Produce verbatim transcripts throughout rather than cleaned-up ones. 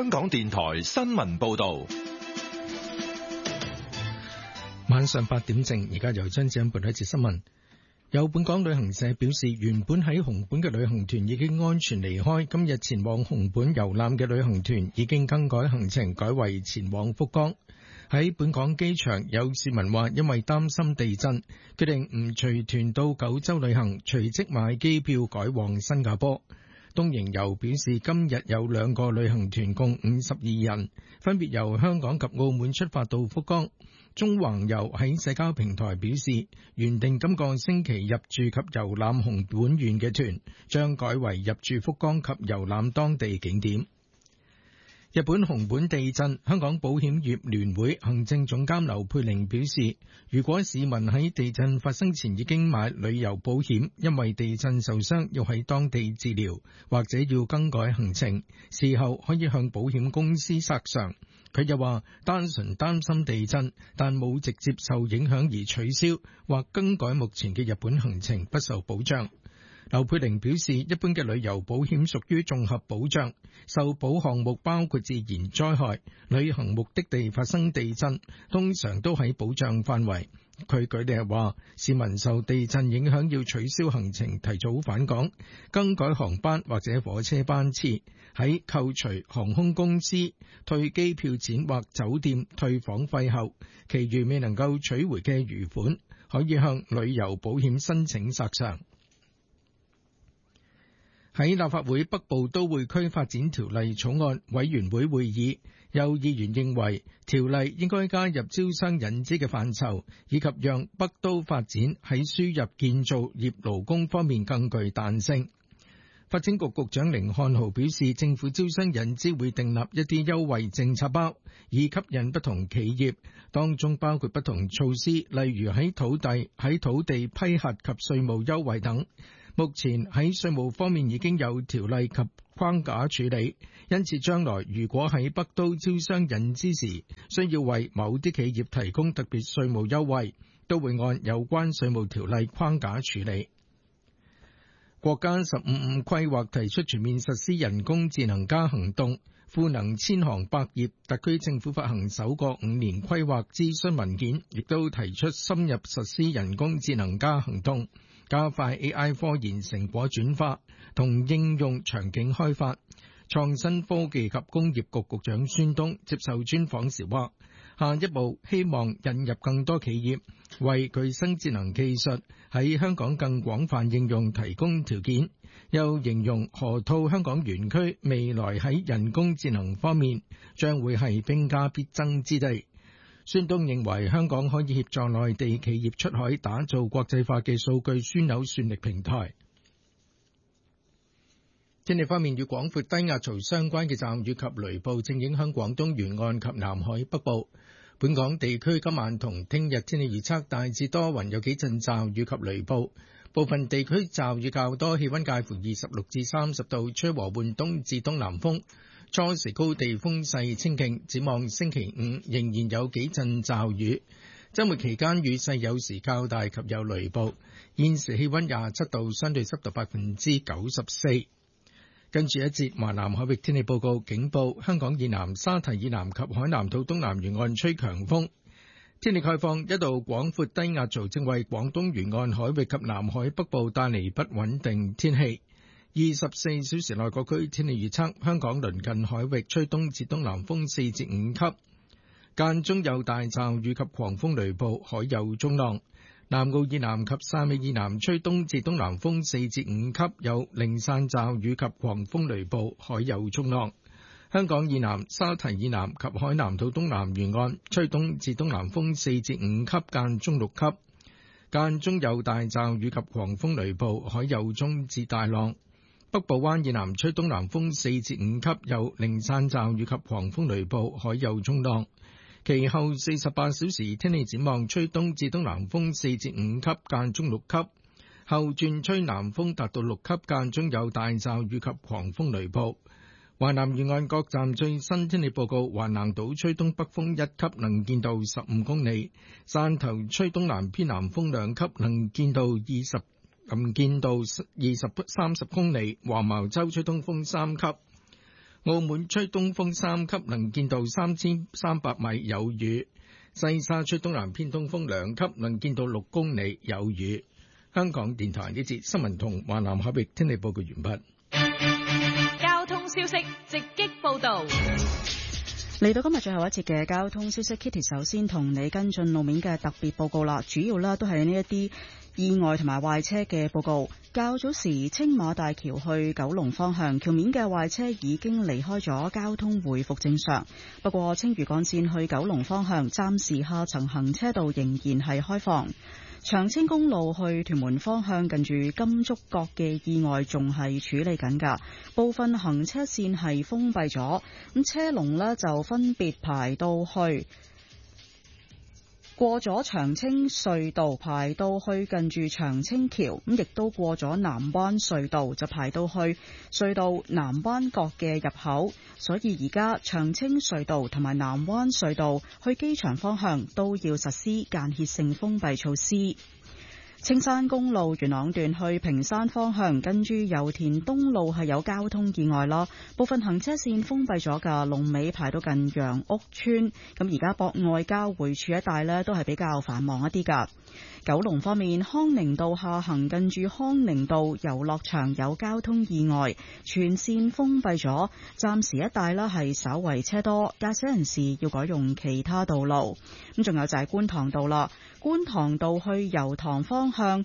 香港電台新聞報道。 晚上八點正，而家由張子欣報道一節新聞。有本港旅行社表示，原本喺紅本嘅旅行團已經安全離開，今日前往紅本遊覽嘅旅行團已經更改行程，改為前往福岡。喺本港機場，有市民話因為擔心地震，決定唔隨團到九州旅行，隨即買機票改往新加坡。東瀛遊表示，今日有兩個旅行團共五十二人，分別由香港及澳門出發到福岡。中橫遊喺社交平台表示，原定今個星期入住及遊覽紅本縣嘅團，將改為入住福岡及遊覽當地景點。日本紅本地震，香港保險業聯會行政總監劉佩玲表示，如果市民喺地震發生前已經買旅遊保險，因為地震受傷要喺當地治療，或者要更改行程，事後可以向保險公司索償。佢又話，單純擔心地震，但冇直接受影響而取消或更改目前嘅日本行程，不受保障。劉佩玲表示，一般嘅旅遊保險屬於綜合保障，受保項目包括自然災害、旅行目的地發生地震，通常都喺保障範圍。佢舉例話，市民受地震影響要取消行程、提早返港、更改航班或者火車班次，喺扣除航空公司退機票錢或酒店退房費後，其餘未能夠取回嘅餘款，可以向旅遊保險申請索償。喺立法會北部都會區發展條例草案委員會會議，有議員認為條例應該加入招商引資嘅範疇，以及讓北都發展喺輸入建造業勞工方面更具彈性。發展局局長甯漢豪表示，政府招商引資會訂立一啲優惠政策包，以吸引不同企業，當中包括不同措施，例如喺土地、喺土地批核及稅務優惠等。目前喺稅務方面已經有條例及框架處理，因此將來如果喺北都招商引資時需要為某啲企業提供特別稅務優惠，都會按有關稅務條例框架處理。國家十五五規劃提出全面實施人工智能加行動，賦能千行百業。特區政府發行首個五年規劃諮詢文件，亦都提出深入實施人工智能加行動，加快 A I 科研成果轉化同應用場景開發。創新科技及工業局局長孫東接受專訪時話，下一步希望引入更多企業，為具生智能技術喺香港更廣泛應用提供條件。又形容河套香港園區未來喺人工智能方面將會係兵家必爭之地。孫東認為香港可以協助內地企業出海，打造國際化嘅數據樞紐算力平台。天氣方面，與廣闊低壓槽相關嘅驟雨及雷暴正影響廣東沿岸及南海北部。本港地區今晚同聽日天氣預測大致多雲，有幾陣驟雨及雷暴，部分地區驟雨較多，氣溫介乎二十六至三十度，吹和緩東至東南風，初時高地風勢清勁。展望星期五仍然有幾陣驟雨，週末期間雨勢有時較大及有雷暴。現時氣溫廿七度，相對濕度百分之九十四。跟住一節華南海域天氣報告，警報香港以南、沙堤以南及海南島東南沿岸吹強風。天氣概況，一道廣闊低壓槽正為廣東沿岸海域及南海北部帶嚟不穩定天氣。二十四小時內各區天氣預測，香港鄰近海域吹東至東南風四至五級，間中有大驟雨及狂風雷暴，海有中浪。南澳以南及汕尾以南吹東至東南風四至五級，有零散驟雨及狂風雷暴，海有中浪。香港以南、沙堤以南及海南島東南沿岸吹東至東南風四至五級，間中六級，間中有大驟雨及狂風雷暴，海有中至大浪。北部灣以南吹東南風四至五級，有零散驟雨及狂風雷暴，海有中浪。其後四十八小時天氣展望，吹東至東南風四至五級，間中六級，後轉吹南風達到六級，間中有大驟雨及狂風雷暴。華南沿岸各站最新天氣報告，華南島吹東北風一級，能見度十五公里；汕頭吹東南偏南風兩級，能見度二十，能見度二十三十公里；黃茅洲吹東風三級。 澳門吹東風三級，能見度三千三百米，有雨。西沙吹東南偏東風兩級，能見度六公里，有雨。香港電台呢節新聞同華南海域天氣報告完畢。 交通消息直擊報道。 嚟到今日最後一節嘅交通消息 ，Kitty 首先同你跟進路面嘅特別報告啦，主要呢都係呢一啲意外同埋壞車嘅報告。較早時青馬大橋去九龍方向橋面嘅壞車已經離開咗，交通回復正常。不過青嶼幹線去九龍方向暫時下層行車道仍然係開放。長青公路去屯門方向近住金竹角嘅意外仲係處理緊㗎，部分行車線係封閉咗，咁車龍呢就分別排到去過咗長青隧道，排到去近住長青橋，咁亦都過咗南灣隧道，就排到去隧道南灣角嘅入口。所以而家長青隧道同埋南灣隧道去機場方向都要實施間歇性封閉措施。青山公路元朗段去屏山方向，跟住油田東路係有交通意外咯，部分行車線封閉咗㗎，龍尾排到近楊屋村。咁而家博愛交匯處一帶呢都係比較繁忙一啲㗎。九龍方面，康寧道下行近住康寧道遊樂場有交通意外，全線封閉咗，暫時一帶啦係稍為車多，駕駛人士要改用其他道路。咁仲有就係觀塘道啦，觀塘道去油塘方向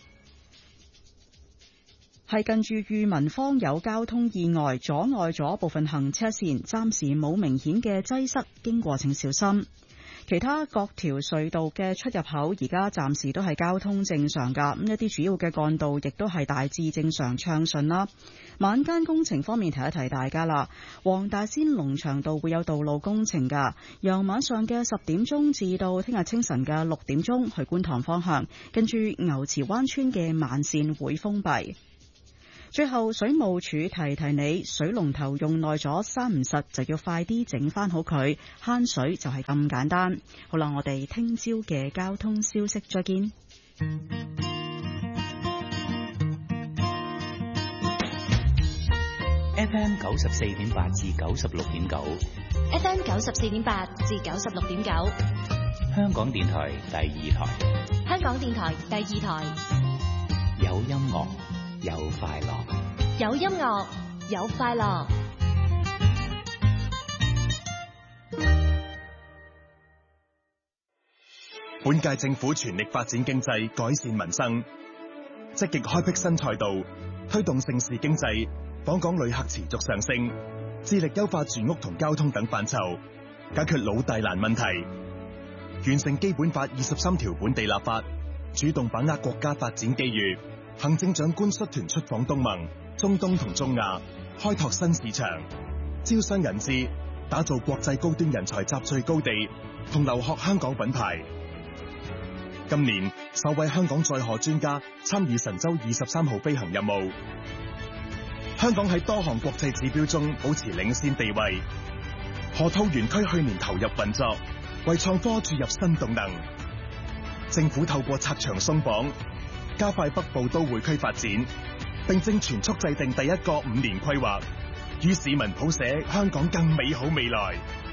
係近住裕民坊有交通意外，阻礙咗部分行車線，暫時冇明顯嘅擠塞，經過請小心。其他各條隧道嘅出入口而家暫時都係交通正常㗎，咁一啲主要嘅幹道亦都係大致正常暢順啦。晚間工程方面提一提大家啦，黃大仙龍翔道會有道路工程㗎，由晚上嘅十點鐘至到聽日清晨嘅六點鐘去觀塘方向，跟住牛池灣村嘅慢線會封閉。最後，水務署提提你，水龍頭用耐咗閂唔實，就要快啲整翻好佢，慳水就係咁簡單。好啦，我哋聽朝嘅交通消息再見。 F M 九十四點八至九十六點九 ，F M 九十四點八至九十六點九， 香港電台第二台， 香港電台第二台， 有音樂。有快樂， 有音樂，有快樂。 本屆政府全力發展經濟，改善民生，積極開闢新賽道，推動盛事經濟，訪港旅客持續上升，致力優化住屋同交通等範疇，解決老大難問題，完成基本法二十三條本地立法，主動把握國家發展機遇。行政長官率團出訪東盟、中東同中亞，開拓新市場，招商引資，打造國際高端人才集聚高地，同留學香港品牌。今年首位香港載荷專家參與神舟二十三號飛行任務，香港喺多項國際指標中保持領先地位。河套園區去年投入運作，為創科注入新動能。政府透過拆牆鬆綁，加快北部都會區發展，並正全速制定第一個五年規劃，與市民譜寫香港更美好未來。